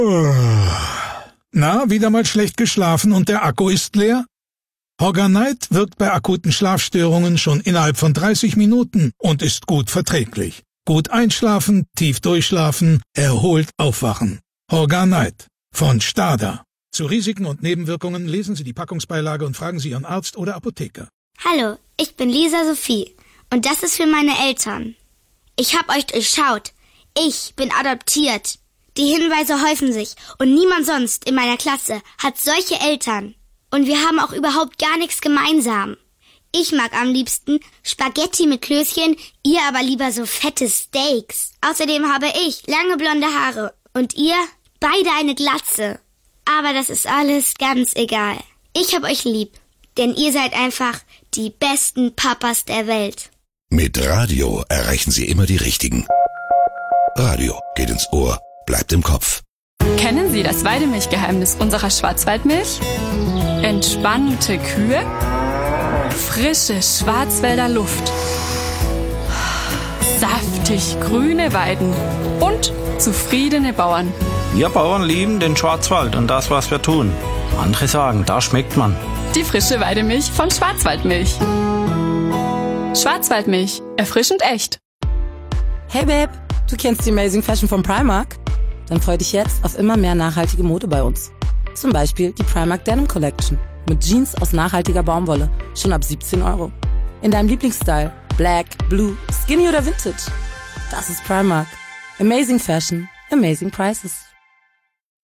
Na, wieder mal schlecht geschlafen und der Akku ist leer? Hogger-Night wirkt bei akuten Schlafstörungen schon innerhalb von 30 Minuten und ist gut verträglich. Gut einschlafen, tief durchschlafen, erholt aufwachen. Hogger-Night von Stada. Zu Risiken und Nebenwirkungen lesen Sie die Packungsbeilage und fragen Sie Ihren Arzt oder Apotheker. Hallo, ich bin Lisa Sophie und das ist für meine Eltern. Ich hab euch durchschaut. Ich bin adoptiert. Die Hinweise häufen sich und niemand sonst in meiner Klasse hat solche Eltern. Und wir haben auch überhaupt gar nichts gemeinsam. Ich mag am liebsten Spaghetti mit Klößchen, ihr aber lieber so fette Steaks. Außerdem habe ich lange blonde Haare und ihr beide eine Glatze. Aber das ist alles ganz egal. Ich hab euch lieb, denn ihr seid einfach die besten Papas der Welt. Mit Radio erreichen Sie immer die Richtigen. Radio geht ins Ohr, bleibt im Kopf. Kennen Sie das Weidemilchgeheimnis unserer Schwarzwaldmilch? Entspannte Kühe, frische Schwarzwälder Luft, saftig grüne Weiden und zufriedene Bauern. Wir Bauern lieben den Schwarzwald und das, was wir tun. Andere sagen, da schmeckt man. Die frische Weidemilch von Schwarzwaldmilch. Schwarzwaldmilch, erfrischend echt. Hey Babe, du kennst die Amazing Fashion von Primark? Dann freu dich jetzt auf immer mehr nachhaltige Mode bei uns. Zum Beispiel die Primark Denim Collection mit Jeans aus nachhaltiger Baumwolle, schon ab 17 €. In deinem Lieblingsstyle, Black, Blue, Skinny oder Vintage. Das ist Primark. Amazing Fashion, amazing prices.